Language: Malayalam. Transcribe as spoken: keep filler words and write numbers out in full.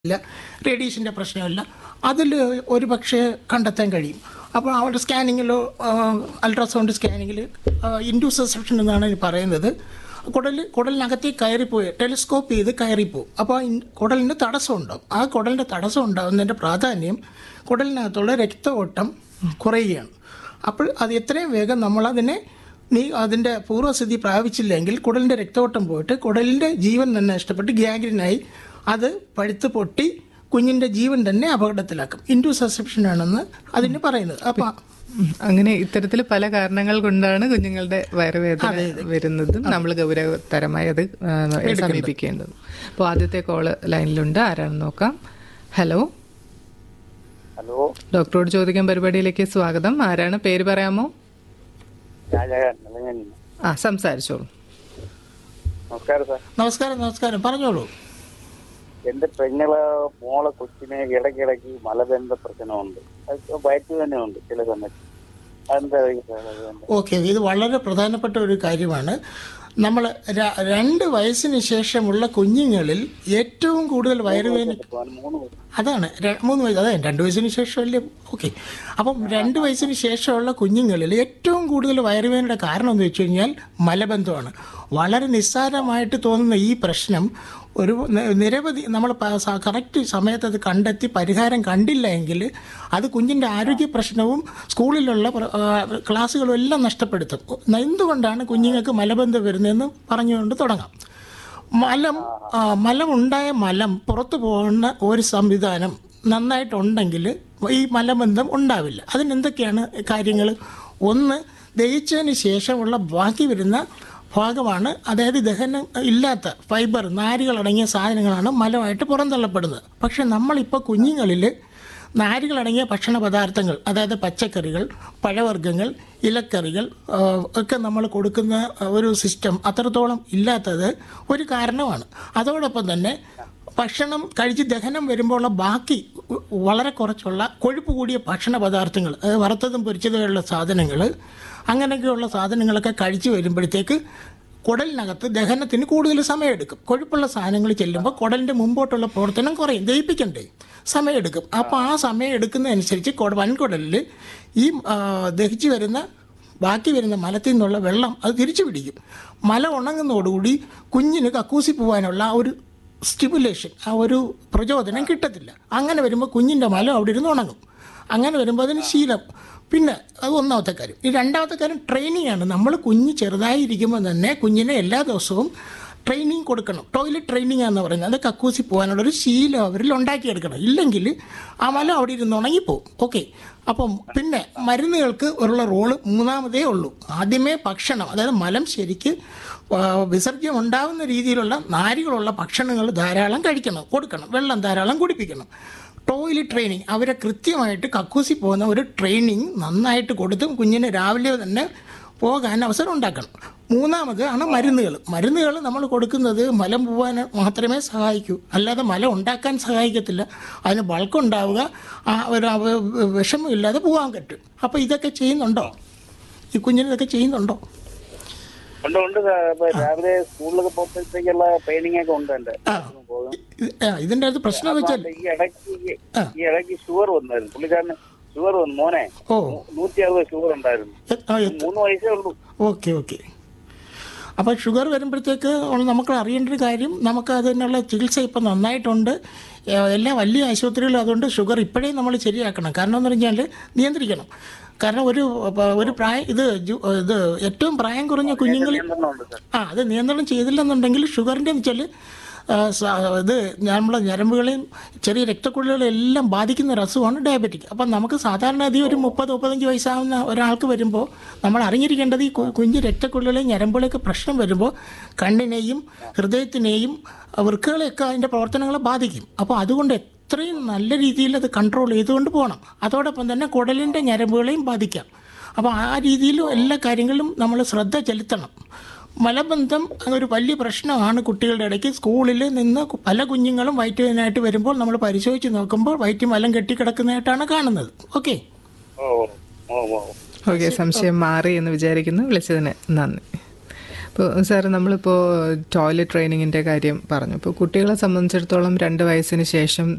ഇല്ല, റേഡിയേഷൻ്റെ പ്രശ്നമില്ല. അതിൽ ഒരു പക്ഷേ കണ്ടെത്താൻ കഴിയും. അപ്പോൾ അവരുടെ സ്കാനിങ്ങിലോ അൾട്രാസൗണ്ട് സ്കാനിങ്ങിൽ ഇൻഡ്യൂസെപ്ഷൻ എന്നാണ് ഇത് പറയുന്നത്. കുടൽ കുടലിനകത്തേക്ക് കയറിപ്പോയി ടെലിസ്കോപ്പ് ചെയ്ത് കയറിപ്പോവും. അപ്പോൾ ആ കുടലിന് തടസ്സം ഉണ്ടാവും. ആ കുടലിൻ്റെ തടസ്സം ഉണ്ടാകുന്നതിൻ്റെ പ്രാധാന്യം കുടലിനകത്തുള്ള രക്തഓട്ടം കുറയുകയാണ്. അപ്പോൾ അത് എത്രയും വേഗം നമ്മളതിനെ നീ അതിൻ്റെ പൂർവ്വസ്ഥിതി പ്രാപിച്ചില്ലെങ്കിൽ കുടലിൻ്റെ രക്തഓട്ടം പോയിട്ട് കുടലിൻ്റെ ജീവൻ തന്നെ നഷ്ടപ്പെട്ട് ഗ്യാങ്ഗ്രീനായി അത് പഴുത്ത് പൊട്ടി കുഞ്ഞിൻ്റെ ജീവൻ തന്നെ അപകടത്തിലാക്കും. ഇൻഡ്യൂസെപ്ഷൻ ആണെന്ന് അതിന് പറയുന്നത്. അപ്പം അങ്ങനെ ഇത്തരത്തിൽ പല കാരണങ്ങൾ കൊണ്ടാണ് കുഞ്ഞുങ്ങളുടെ വയറുവേദന വരുന്നതും നമ്മൾ ഗൗരവതരമായി അത് സമീപിക്കേണ്ടത്. അപ്പോൾ ആദ്യത്തെ കോള് ലൈനിലുണ്ട്. ആരാണെന്ന് നോക്കാം. ഹലോ ഹലോ, ഡോക്ടറോട് ചോദിക്കാൻ പരിപാടിയിലേക്ക് സ്വാഗതം. ആരാണ്? പേര് പറയാമോ? ആ, സംസാരിച്ചോളൂ. നമസ്കാരം സാർ. നമസ്കാരം. നമസ്കാരം, പറഞ്ഞോളൂ. എന്റെ പെങ്ങളെ മോളെ കൊച്ചിനെ ഇടയ്ക്കിടയ്ക്ക് മലബന്ധ പ്രശ്നമുണ്ട്. അത് വയറ്റ് തന്നെ ഉണ്ട് ചില സമയത്ത്. അതെന്താ സാർ? അത് ഓക്കെ, ഇത് വളരെ പ്രധാനപ്പെട്ട ഒരു കാര്യമാണ്. നമ്മൾ രണ്ട് വയസ്സിന് ശേഷമുള്ള കുഞ്ഞുങ്ങളിൽ ഏറ്റവും കൂടുതൽ വയറുവേദന മൂന്ന് വയസ്സ്. അതാണ് ര- മൂന്ന് വയസ്സ് അതെ രണ്ട് വയസ്സിന് ശേഷമല്ലേ? ഓക്കെ. അപ്പം രണ്ട് വയസ്സിന് ശേഷമുള്ള കുഞ്ഞുങ്ങളിൽ ഏറ്റവും കൂടുതൽ വയറുവേദനയുടെ കാരണം എന്ന് വെച്ച് കഴിഞ്ഞാൽ മലബന്ധമാണ്. വളരെ നിസ്സാരമായിട്ട് തോന്നുന്ന ഈ പ്രശ്നം ഒരു ന- നിരവധി നമ്മൾ കറക്റ്റ് സമയത്ത് അത് കണ്ടെത്തി പരിഹാരം കണ്ടില്ല എങ്കിൽ അത് കുഞ്ഞിൻ്റെ ആരോഗ്യ പ്രശ്നവും സ്കൂളിലുള്ള പ്ര- ആ, ക്ലാസ്സുകളും എല്ലാം നഷ്ടപ്പെടുത്തും. എന്തുകൊണ്ടാണ് കുഞ്ഞുങ്ങൾക്ക് മലബന്ധം വരുന്നതെന്ന് പറഞ്ഞുകൊണ്ട് തുടങ്ങാം. മലം ആ, മലം ഉണ്ടായ മലം പുറത്തു പോകുന്ന ഒരു സംവിധാനം നന്നായിട്ടുണ്ടെങ്കിൽ ഈ മലബന്ധം ഉണ്ടാവില്ല. അതിനെന്തൊക്കെയാണ് കാര്യങ്ങൾ? ഒന്ന്, ദഹിച്ചതിന് ശേഷമുള്ള ബാക്കി വരുന്ന ഭാഗമാണ്, അതായത് ദഹനം ഇല്ലാത്ത ഫൈബർ നാരുകളടങ്ങിയ സാധനങ്ങളാണ് മലമായിട്ട് പുറന്തള്ളപ്പെടുന്നത്. പക്ഷെ നമ്മളിപ്പോൾ കുഞ്ഞുങ്ങളിൽ നാരുകളടങ്ങിയ ഭക്ഷണ പദാർത്ഥങ്ങൾ, അതായത് പച്ചക്കറികൾ, പഴവർഗ്ഗങ്ങൾ, ഇലക്കറികൾ ആ, ഒക്കെ നമ്മൾ കൊടുക്കുന്ന ഒരു സിസ്റ്റം അത്രത്തോളം ഇല്ലാത്തത് ഒരു കാരണമാണ്. അതോടൊപ്പം തന്നെ ഭക്ഷണം കഴിച്ച് ദഹനം വരുമ്പോഴുള്ള ബാക്കി വളരെ കുറച്ചുള്ള കൊഴുപ്പ് കൂടിയ ഭക്ഷണ പദാർത്ഥങ്ങൾ, അതായത് വറുത്തതും പൊരിച്ചതുമുള്ള സാധനങ്ങൾ, അങ്ങനെയൊക്കെയുള്ള സാധനങ്ങളൊക്കെ കഴിച്ച് വരുമ്പോഴത്തേക്ക് കുടലിനകത്ത് ദഹനത്തിന് കൂടുതൽ സമയമെടുക്കും. കൊഴുപ്പുള്ള സാധനങ്ങൾ ചെല്ലുമ്പോൾ കുടലിൻ്റെ മുമ്പോട്ടുള്ള പ്രവർത്തനം കുറയും, ദഹിപ്പിക്കണ്ടേ, സമയമെടുക്കും. അപ്പോൾ ആ സമയം എടുക്കുന്നതനുസരിച്ച് കുട വൻകുടലിൽ ഈ ആ, ദഹിച്ച് വരുന്ന ബാക്കി വരുന്ന മലത്തിൽ നിന്നുള്ള വെള്ളം അത് തിരിച്ചു പിടിക്കും. മല ഉണങ്ങുന്നതോടുകൂടി കുഞ്ഞിന് കക്കൂസി പോകാനുള്ള ആ ഒരു സ്റ്റിമുലേഷൻ, ആ ഒരു പ്രചോദനം കിട്ടത്തില്ല. അങ്ങനെ വരുമ്പോൾ കുഞ്ഞിൻ്റെ മലം അവിടെ ഇരുന്ന് ഉണങ്ങും. അങ്ങനെ വരുമ്പോൾ അതിന് ശീലം. പിന്നെ അത് ഒന്നാമത്തെ കാര്യം. ഈ രണ്ടാമത്തെ കാര്യം ട്രെയിനിങ് ആണ്. നമ്മൾ കുഞ്ഞ് ചെറുതായിരിക്കുമ്പോൾ തന്നെ കുഞ്ഞിനെ എല്ലാ ദിവസവും ട്രെയിനിങ് കൊടുക്കണം. ടോയ്ലറ്റ് ട്രെയിനിങ് എന്ന് പറയുന്നത് അത് കക്കൂസി പോകാനുള്ളൊരു ശീലം അവരിൽ ഉണ്ടാക്കിയെടുക്കണം. ഇല്ലെങ്കിൽ ആ മലം അവിടെ ഇരുന്ന് ഉണങ്ങിപ്പോവും. ഓക്കെ. അപ്പം പിന്നെ മരുന്നുകൾക്ക് ഉള്ള റോള് മൂന്നാമതേ ഉള്ളൂ. ആദ്യമേ ഭക്ഷണം, അതായത് മലം ശരിക്ക് ആ, വിസർജ്യം ഉണ്ടാകുന്ന രീതിയിലുള്ള നാരുകളുള്ള ഭക്ഷണങ്ങൾ ധാരാളം കഴിക്കണം, കൊടുക്കണം, വെള്ളം ധാരാളം കുടിപ്പിക്കണം. ടോയ്ലറ്റ് ട്രെയിനിങ്, അവരെ കൃത്യമായിട്ട് കക്കൂസി പോകുന്ന ഒരു ട്രെയിനിങ് നന്നായിട്ട് കൊടുത്തും കുഞ്ഞിന് രാവിലെ തന്നെ പോകാൻ അവസരം ഉണ്ടാക്കണം. മൂന്നാമത് ആണ് മരുന്നുകൾ. മരുന്നുകൾ നമ്മൾ കൊടുക്കുന്നത് മലം പോകാൻ മാത്രമേ സഹായിക്കൂ, അല്ലാതെ മലം ഉണ്ടാക്കാൻ സഹായിക്കത്തില്ല. അതിന് ബൾക്കുണ്ടാവുക, ആ ഒരു അവ- വിഷമമില്ലാതെ പോകാൻ പറ്റും. അപ്പോൾ ഇതൊക്കെ ചെയ്യുന്നുണ്ടോ? ഈ കുഞ്ഞിന് ഇതൊക്കെ ചെയ്യുന്നുണ്ടോ? ഉണ്ട് ഉണ്ട് സാർ. അപ്പൊ രാവിലെ സ്കൂളിലൊക്കെ പോകുമ്പോഴത്തേക്കുള്ള ട്രെയിനിങ് ഒക്കെ ഉണ്ട് എന്റെ. ആ പോകും. ഇത്- ആ, ഇതിൻ്റെ അത് പ്രശ്നം എന്ന് വെച്ചാൽ ഈ ഇടയ്ക്ക് ആ. ഈ ഇടയ്ക്ക് ഷുഗർ വന്നായിരുന്നു. പുള്ളിക്കാരന് ഷുഗർ വന്നു. മോനെ ഓ നൂറ്റി അറുപത് ഷുഗർ ഉണ്ടായിരുന്നു. എ- ആ, എത്ര- മൂന്ന് വയസ്സേ ഉള്ളൂ. Okay okay. അപ്പോൾ ഷുഗർ വരുമ്പോഴത്തേക്ക് നമുക്ക് അറിയേണ്ട ഒരു കാര്യം, നമുക്ക് അതിനുള്ള ചികിത്സ ഇപ്പം നന്നായിട്ടുണ്ട്. ഏ, എല്ലാ വലിയ ആശുപത്രികളും അതുകൊണ്ട് ഷുഗർ ഇപ്പോഴേ നമ്മൾ ശരിയാക്കണം. കാരണം എന്ന് പറഞ്ഞാൽ നിയന്ത്രിക്കണം. കാരണം ഒരു പ- ഒരു പ്രായം ഇത് ജു- ഇത് ഏറ്റവും പ്രായം കുറഞ്ഞ കുഞ്ഞുങ്ങൾ നിയന്ത്രണമുണ്ട് സാർ. ആ അത് നിയന്ത്രണം ചെയ്തില്ലെന്നുണ്ടെങ്കിൽ ഷുഗറിൻ്റെ എന്ന് വെച്ചാൽ ആ, സ- ഇത് നമ്മളെ ഞരമ്പുകളെയും ചെറിയ രക്തക്കുഴലുകളെയും എല്ലാം ബാധിക്കുന്ന ഒരു അസുഖമാണ് ഡയബറ്റിക്. അപ്പം നമുക്ക് സാധാരണ അധികം ഒരു മുപ്പത് മുപ്പത്തഞ്ച് വയസ്സാവുന്ന ഒരാൾക്ക് വരുമ്പോൾ നമ്മൾ അറിഞ്ഞിരിക്കേണ്ടത് ഈ കു- കുഞ്ഞ് രക്തക്കുഴലുകളെയും ഞരമ്പുകളെയൊക്കെ പ്രശ്നം വരുമ്പോൾ കണ്ണിനെയും ഹൃദയത്തിനെയും വൃക്കകളെയൊക്കെ അതിൻ്റെ പ്രവർത്തനങ്ങളെ ബാധിക്കും. അപ്പോൾ അതുകൊണ്ട് എത്രയും നല്ല രീതിയിൽ അത് കൺട്രോൾ ചെയ്തുകൊണ്ട് പോകണം. അതോടൊപ്പം തന്നെ കുടലിൻ്റെ ഞരമ്പുകളെയും ബാധിക്കാം. അപ്പോൾ ആ രീതിയിലും എല്ലാ കാര്യങ്ങളിലും നമ്മൾ ശ്രദ്ധ ചെലുത്തണം. മലബന്ധം ഒരു വലിയ പ്രശ്നമാണ് കുട്ടികളുടെ ഇടയ്ക്ക്. സ്കൂളിൽ നിന്ന് പല കുഞ്ഞുങ്ങളും വയറ്റുവേദനയായിട്ട് വരുമ്പോൾ നമ്മൾ പരിശോധിച്ച് നോക്കുമ്പോൾ വയറ്റ് മലം കെട്ടിക്കിടക്കുന്നതായിട്ടാണ് കാണുന്നത്. ഓക്കെ. ഓ ഓ ഓ ഓക്കെ, സംശയം മാറി എന്ന് വിചാരിക്കുന്നു. വിളിച്ചതിന് നന്ദി. ഇപ്പോൾ സാർ, നമ്മളിപ്പോൾ ടോയ്ലറ്റ് ട്രെയിനിങ്ങിൻ്റെ കാര്യം പറഞ്ഞു. ഇപ്പോൾ കുട്ടികളെ സംബന്ധിച്ചിടത്തോളം രണ്ട് വയസ്സിന് ശേഷം